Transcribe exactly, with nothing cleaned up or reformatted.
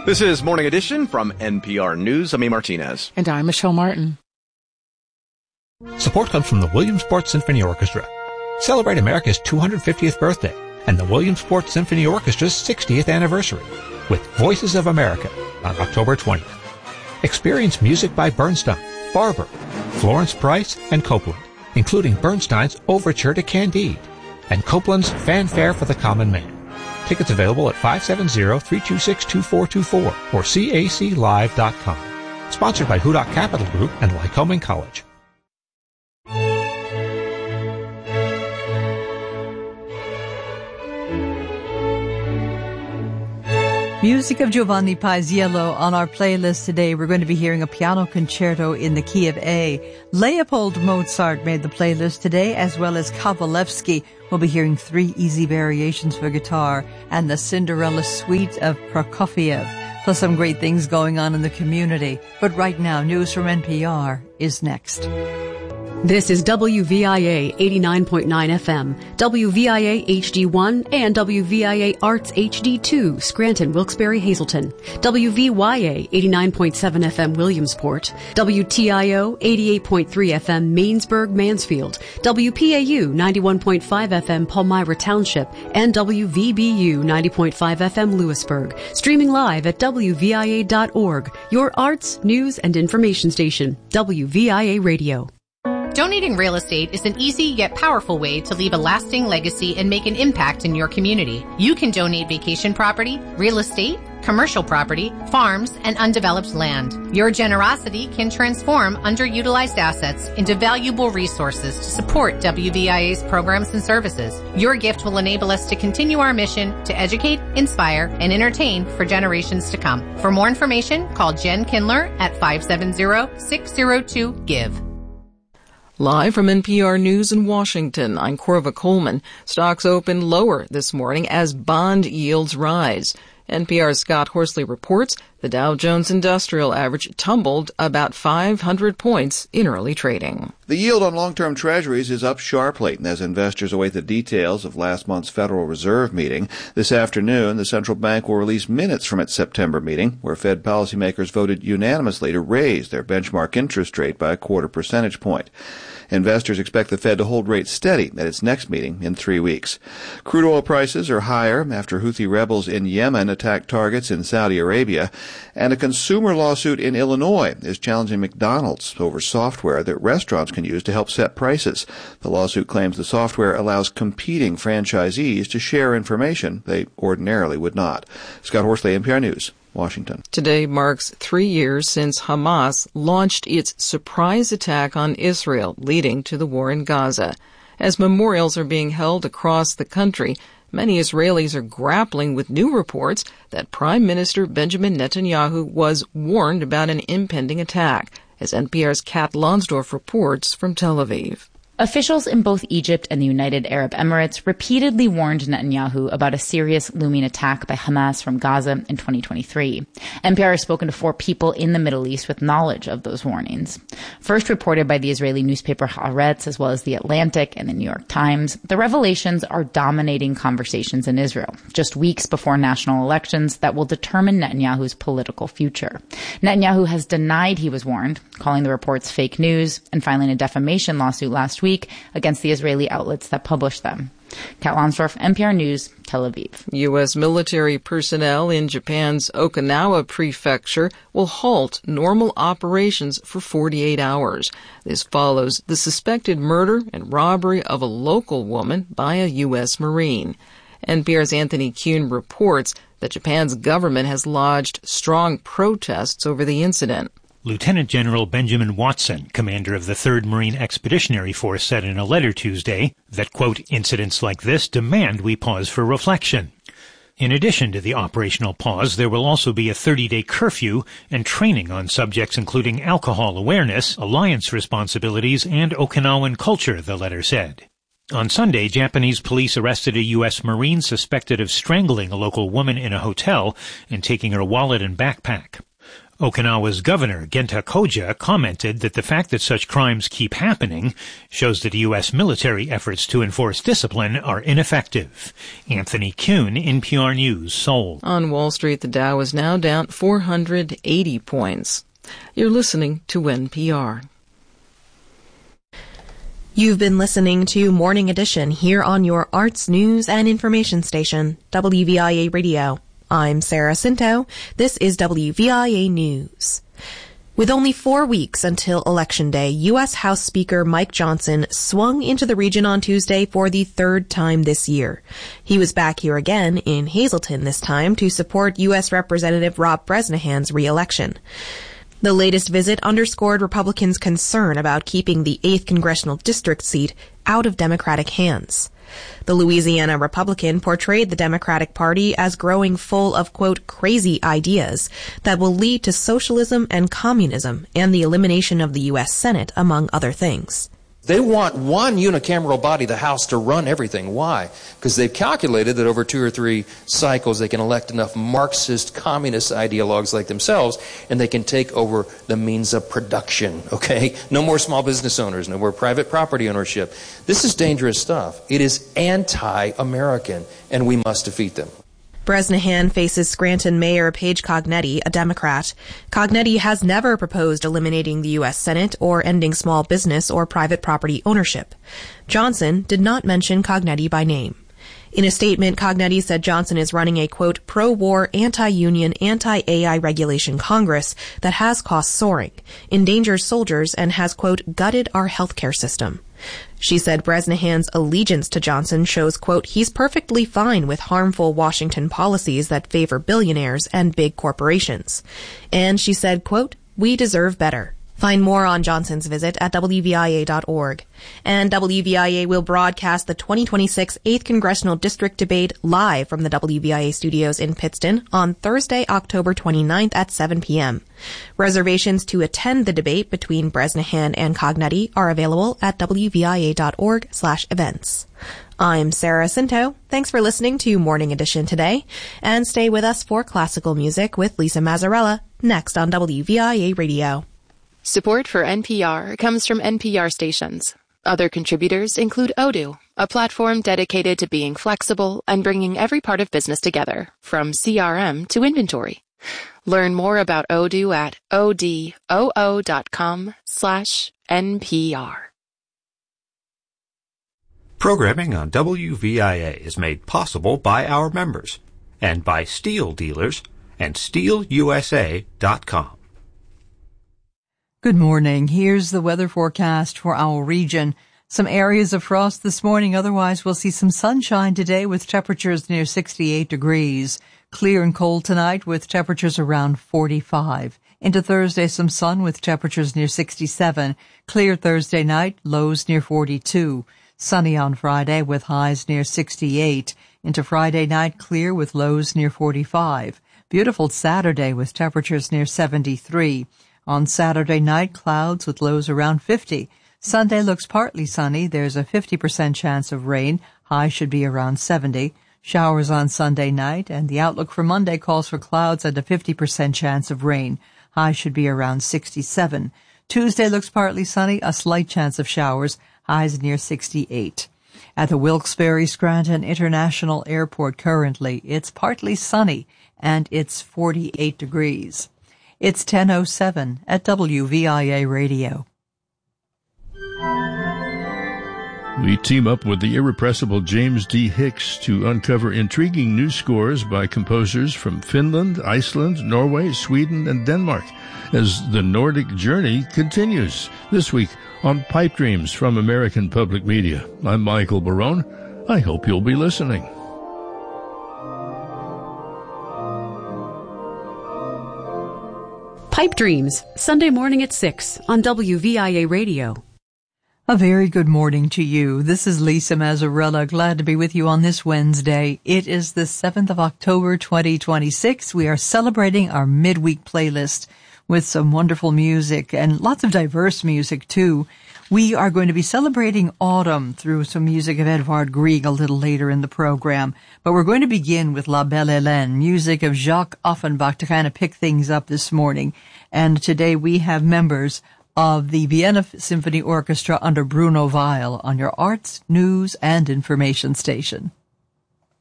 This is Morning Edition from N P R News. I'm E. Martinez. And I'm Michelle Martin. Support comes from the Williamsport Symphony Orchestra. Celebrate America's two hundred fiftieth birthday and the Williamsport Symphony Orchestra's sixtieth anniversary with Voices of America on October twentieth. Experience music by Bernstein, Barber, Florence Price, and Copland, including Bernstein's Overture to Candide and Copland's Fanfare for the Common Man. Tickets available at five seven zero, three two six, two four two four or C A C live dot com. Sponsored by Hudak Capital Group and Lycoming College. Music of Giovanni Paisiello on our playlist today. We're going to be hearing a piano concerto in the key of A. Leopold Mozart made the playlist today, as well as Kavalevsky. We'll be hearing three easy variations for guitar and the Cinderella Suite of Prokofiev, plus some great things going on in the community. But right now, news from N P R is next. This is W V I A eighty-nine point nine F M, W V I A H D one, and W V I A Arts H D two, Scranton, Wilkes-Barre, Hazleton, W V Y A eighty-nine point seven F M, Williamsport, W T I O eighty-eight point three F M, Mainsburg, Mansfield, W P A U ninety-one point five F M, Palmyra Township, and W V B U ninety point five F M, Lewisburg. Streaming live at W V I A dot org, your arts, news, and information station, W V I A Radio. Donating real estate is an easy yet powerful way to leave a lasting legacy and make an impact in your community. You can donate vacation property, real estate, commercial property, farms, and undeveloped land. Your generosity can transform underutilized assets into valuable resources to support W V I A's programs and services. Your gift will enable us to continue our mission to educate, inspire, and entertain for generations to come. For more information, call Jen Kindler at five seven zero, six zero two, GIVE. Live from N P R News in Washington, I'm Corva Coleman. Stocks opened lower this morning as bond yields rise. N P R's Scott Horsley reports the Dow Jones Industrial Average tumbled about five hundred points in early trading. The yield on long-term treasuries is up sharply as investors await the details of last month's Federal Reserve meeting. This afternoon, the central bank will release minutes from its September meeting, where Fed policymakers voted unanimously to raise their benchmark interest rate by a quarter percentage point. Investors expect the Fed to hold rates steady at its next meeting in three weeks. Crude oil prices are higher after Houthi rebels in Yemen attacked targets in Saudi Arabia, and a consumer lawsuit in Illinois is challenging McDonald's over software that restaurants can use to help set prices. The lawsuit claims the software allows competing franchisees to share information they ordinarily would not. Scott Horsley, N P R News, Washington. Today marks three years since Hamas launched its surprise attack on Israel, leading to the war in Gaza. As memorials are being held across the country, many Israelis are grappling with new reports that Prime Minister Benjamin Netanyahu was warned about an impending attack, as N P R's Kat Lonsdorf reports from Tel Aviv. Officials in both Egypt and the United Arab Emirates repeatedly warned Netanyahu about a serious looming attack by Hamas from Gaza in twenty twenty-three. N P R has spoken to four people in the Middle East with knowledge of those warnings. First reported by the Israeli newspaper Haaretz, as well as The Atlantic and the New York Times, the revelations are dominating conversations in Israel, just weeks before national elections that will determine Netanyahu's political future. Netanyahu has denied he was warned, calling the reports fake news and filing a defamation lawsuit last week week against the Israeli outlets that published them. Kat Lonsdorf, N P R News, Tel Aviv. U S military personnel in Japan's Okinawa prefecture will halt normal operations for forty-eight hours. This follows the suspected murder and robbery of a local woman by a U S Marine. N P R's Anthony Kuhn reports that Japan's government has lodged strong protests over the incident. Lieutenant General Benjamin Watson, commander of the third Marine Expeditionary Force, said in a letter Tuesday that, quote, incidents like this demand we pause for reflection. In addition to the operational pause, there will also be a thirty-day curfew and training on subjects including alcohol awareness, alliance responsibilities, and Okinawan culture, the letter said. On Sunday, Japanese police arrested a U S Marine suspected of strangling a local woman in a hotel and taking her wallet and backpack. Okinawa's governor, Genta Koja, commented that the fact that such crimes keep happening shows that U S military efforts to enforce discipline are ineffective. Anthony Kuhn, N P R News, Seoul. On Wall Street, the Dow is now down four hundred eighty points. You're listening to N P R. You've been listening to Morning Edition here on your arts, news, and information station, W V I A Radio. I'm Sarah Cinto. This is W V I A News. With only four weeks until Election Day, U S House Speaker Mike Johnson swung into the region on Tuesday for the third time this year. He was back here again in Hazleton this time to support U S Representative Rob Bresnahan's re-election. The latest visit underscored Republicans' concern about keeping the eighth Congressional District seat out of Democratic hands. The Louisiana Republican portrayed the Democratic Party as growing full of, quote, crazy ideas that will lead to socialism and communism and the elimination of the U S Senate, among other things. They want one unicameral body, the House, to run everything. Why? Because they've calculated that over two or three cycles they can elect enough Marxist, communist ideologues like themselves, and they can take over the means of production, okay? No more small business owners, no more private property ownership. This is dangerous stuff. It is anti-American, and we must defeat them. Bresnahan faces Scranton Mayor Paige Cognetti, a Democrat. Cognetti has never proposed eliminating the U S Senate or ending small business or private property ownership. Johnson did not mention Cognetti by name. In a statement, Cognetti said Johnson is running a, quote, pro-war, anti-union, anti-A I regulation Congress that has costs soaring, endangers soldiers, and has, quote, gutted our healthcare system. She said Bresnahan's allegiance to Johnson shows, quote, he's perfectly fine with harmful Washington policies that favor billionaires and big corporations. And she said, quote, we deserve better. Find more on Johnson's visit at W V I A dot org. And W V I A will broadcast the twenty twenty-six eighth Congressional District debate live from the W V I A studios in Pittston on Thursday, October twenty-ninth at seven p.m. Reservations to attend the debate between Bresnahan and Cognetti are available at W V I A dot org slash events. I'm Sarah Cinto. Thanks for listening to Morning Edition today, and stay with us for classical music with Lisa Mazzarella next on W V I A Radio. Support for N P R comes from N P R stations. Other contributors include Odoo, a platform dedicated to being flexible and bringing every part of business together, from C R M to inventory. Learn more about Odoo at odoo dot com slash N P R. Programming on W V I A is made possible by our members and by Steel Dealers and steel U S A dot com. Good morning. Here's the weather forecast for our region. Some areas of frost this morning. Otherwise, we'll see some sunshine today with temperatures near sixty-eight degrees. Clear and cold tonight with temperatures around forty-five. Into Thursday, some sun with temperatures near sixty-seven. Clear Thursday night, lows near forty-two. Sunny on Friday with highs near sixty-eight. Into Friday night, clear with lows near forty-five. Beautiful Saturday with temperatures near seventy-three. On Saturday night, clouds with lows around fifty. Sunday looks partly sunny. There's a fifty percent chance of rain. High should be around seventy. Showers on Sunday night, and the outlook for Monday calls for clouds and a fifty percent chance of rain. High should be around sixty-seven. Tuesday looks partly sunny, a slight chance of showers. Highs near sixty-eight. At the Wilkes-Barre Scranton International Airport currently, it's partly sunny, and it's forty-eight degrees. It's ten oh seven at W V I A Radio. We team up with the irrepressible James D. Hicks to uncover intriguing new scores by composers from Finland, Iceland, Norway, Sweden, and Denmark as the Nordic journey continues. This week on Pipe Dreams from American Public Media. I'm Michael Barone. I hope you'll be listening. Pipe Dreams, Sunday morning at six on W V I A Radio. A very good morning to you. This is Lisa Mazzarella. Glad to be with you on this Wednesday. It is the seventh of October, twenty twenty-six. We are celebrating our midweek playlist with some wonderful music and lots of diverse music too. We are going to be celebrating autumn through some music of Edvard Grieg a little later in the program, but we're going to begin with La Belle Hélène, music of Jacques Offenbach to kind of pick things up this morning. And today we have members of the Vienna Symphony Orchestra under Bruno Weil on your arts, news, and information station.